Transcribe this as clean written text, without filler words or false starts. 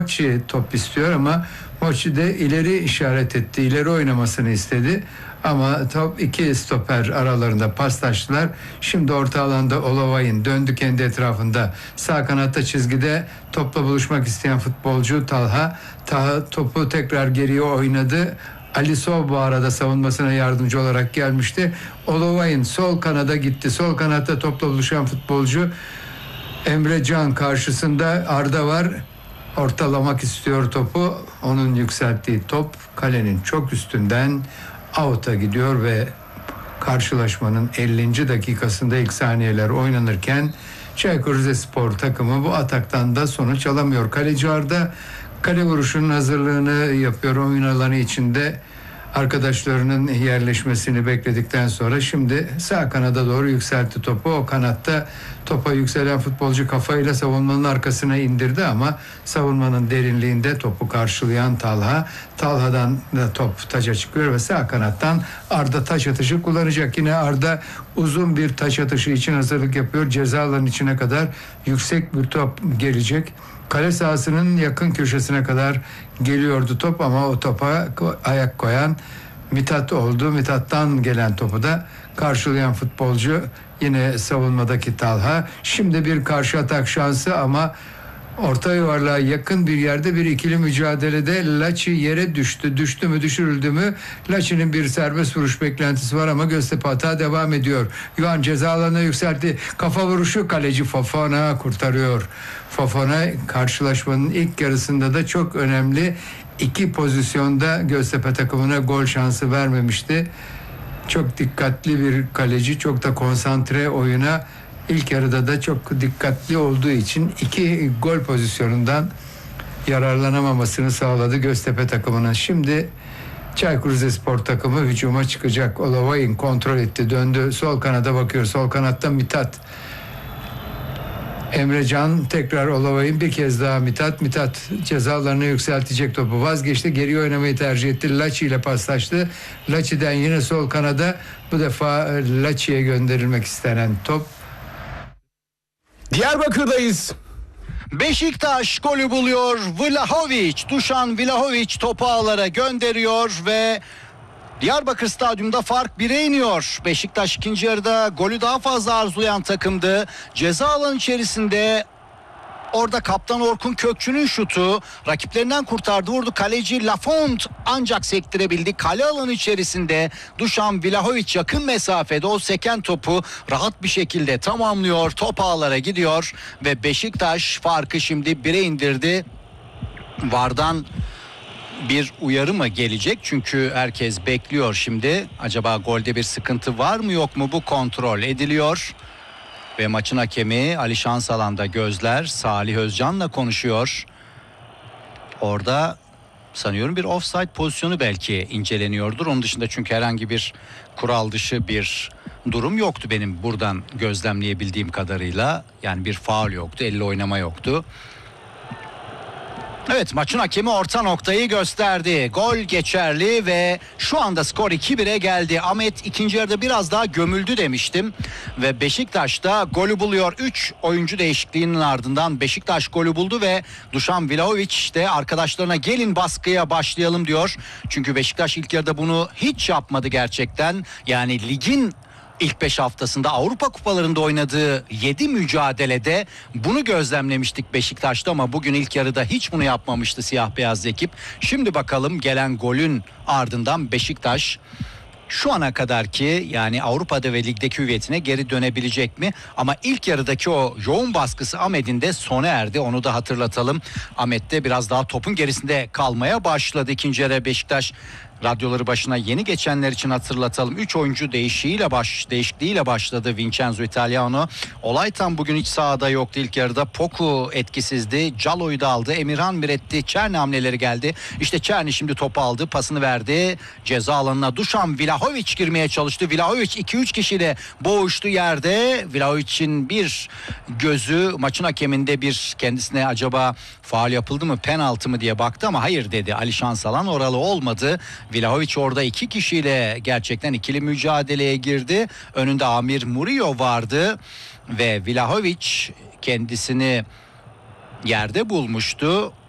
Mochi top istiyor ama Mochi de ileri işaret etti. İleri oynamasını istedi. Ama top iki stoper aralarında paslaştılar. Şimdi orta alanda Olovay'ın döndü kendi etrafında. Sağ kanatta çizgide topla buluşmak isteyen futbolcu Talha. Talha topu tekrar geriye oynadı. Alisov bu arada savunmasına yardımcı olarak gelmişti. Olovay'ın sol kanada gitti. Sol kanatta topla buluşan futbolcu Emre Can, karşısında Arda var. Ortalamak istiyor topu. Onun yükselttiği top kalenin çok üstünden out'a gidiyor ve karşılaşmanın 50. dakikasında ilk saniyeler oynanırken Çaykur Rizespor takımı bu ataktan da sonuç alamıyor. Kaleci Arda kale vuruşunun hazırlığını yapıyor. Oyun alanı içinde arkadaşlarının yerleşmesini bekledikten sonra şimdi sağ kanada doğru yükseltti topu. O kanatta topa yükselen futbolcu kafayla savunmanın arkasına indirdi ama savunmanın derinliğinde topu karşılayan Talha'dan da top taça çıkıyor ve sağ kanattan Arda taç atışı kullanacak. Yine Arda uzun bir taç atışı için hazırlık yapıyor. Ceza alanının içine kadar yüksek bir top gelecek. Kale sahasının yakın köşesine kadar geliyordu top ama o topa ayak koyan Mithat oldu. Mithat'tan gelen topu da karşılayan futbolcu yine savunmadaki Talha. Şimdi bir karşı atak şansı ama orta yuvarlığa yakın bir yerde bir ikili mücadelede Laçi yere düştü. Düştü mü düşürüldü mü? Laçi'nin bir serbest vuruş beklentisi var ama Göztepe hata devam ediyor. Yuan ceza alanına yükseltti. Kafa vuruşu, kaleci Fofana kurtarıyor. Fofana karşılaşmanın ilk yarısında da çok önemli iki pozisyonda Göztepe takımına gol şansı vermemişti. Çok dikkatli bir kaleci, çok da konsantre oyuna. İlk yarıda da çok dikkatli olduğu için iki gol pozisyonundan yararlanamamasını sağladı Göztepe takımının. Şimdi Çaykur Rizespor takımı hücuma çıkacak. Olovay'ın kontrol etti, döndü, sol kanada bakıyor. Sol kanatta Mithat. Emre Can tekrar Olovay'ın bir kez daha Mithat cezalarını yükseltecek topu. Vazgeçti, geri oynamayı tercih etti. Laçi ile paslaştı. Laçi'den yine sol kanada, bu defa Laçi'ye gönderilmek istenen top. Diyarbakır'dayız. Beşiktaş golü buluyor. Dušan Vlahović topu ağlara gönderiyor ve Diyarbakır Stadyumunda fark 1'e iniyor. Beşiktaş ikinci yarıda golü daha fazla arzulayan takımdı. Ceza alanı içerisinde orada kaptan Orkun Kökçü'nün şutu rakiplerinden kurtardı, vurdu. Kaleci Lafont ancak sektirebildi. Kale alanı içerisinde Dušan Vlahović yakın mesafede o seken topu rahat bir şekilde tamamlıyor. Top ağlara gidiyor ve Beşiktaş farkı şimdi 1'e indirdi. VAR'dan bir uyarı mı gelecek? Çünkü herkes bekliyor şimdi. Acaba golde bir sıkıntı var mı yok mu? Bu kontrol ediliyor. Ve maçın hakemi Ali Şansalan'da gözler Salih Özcan'la konuşuyor. Orada sanıyorum bir offside pozisyonu belki inceleniyordur. Onun dışında çünkü herhangi bir kural dışı bir durum yoktu benim buradan gözlemleyebildiğim kadarıyla. Yani bir faul yoktu, elle oynama yoktu. Evet, maçın hakemi orta noktayı gösterdi. Gol geçerli ve şu anda skor 2-1'e geldi. Ahmet ikinci yarıda biraz daha gömüldü demiştim. Ve Beşiktaş da golü buluyor. 3 oyuncu değişikliğinin ardından Beşiktaş golü buldu ve Dušan Vlahović de arkadaşlarına gelin baskıya başlayalım diyor. Çünkü Beşiktaş ilk yarıda bunu hiç yapmadı gerçekten. Yani ligin İlk 5 haftasında Avrupa kupalarında oynadığı 7 mücadelede bunu gözlemlemiştik Beşiktaş'ta ama bugün ilk yarıda hiç bunu yapmamıştı siyah beyaz ekip. Şimdi bakalım gelen golün ardından Beşiktaş şu ana kadarki yani Avrupa'da ve ligdeki hüviyetine geri dönebilecek mi? Ama ilk yarıdaki o yoğun baskısı Ahmet'in de sona erdi. Onu da hatırlatalım. Ahmet de biraz daha topun gerisinde kalmaya başladı. İkinci yarı Beşiktaş radyoları başına yeni geçenler için hatırlatalım. 3 oyuncu değişikliğiyle başladı Vincenzo Italiano. Olaytan bugün hiç sahada yoktu ilk yarıda. Poku etkisizdi. Calo'yu da aldı. Emirhan Miretti. Çerni hamleleri geldi. İşte Çerni şimdi topu aldı. Pasını verdi. Ceza alanına Dušan Vlahović girmeye çalıştı. Vlahović 2-3 kişiyle boğuştu yerde. Vlahović'in bir gözü maçın hakeminde bir kendisine acaba faul yapıldı mı, penaltı mı diye baktı ama hayır dedi. Ali Şansalan oralı olmadı. Vlahović orada 2 kişiyle gerçekten ikili mücadeleye girdi. Önünde Amir Murillo vardı ve Vlahović kendisini yerde bulmuştu.